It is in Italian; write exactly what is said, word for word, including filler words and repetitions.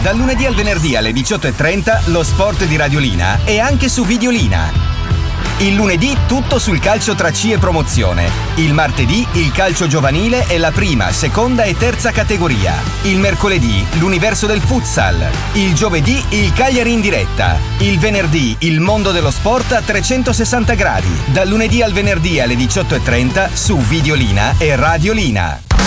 Dal lunedì al venerdì alle diciotto e trenta lo sport di Radiolina e anche su Videolina. Il lunedì tutto sul calcio tra C e promozione. Il martedì il calcio giovanile e la prima, seconda e terza categoria. Il mercoledì l'universo del futsal. Il giovedì il Cagliari in diretta. Il venerdì il mondo dello sport a trecentosessanta gradi. Dal lunedì al venerdì alle diciotto e trenta su Videolina e Radiolina.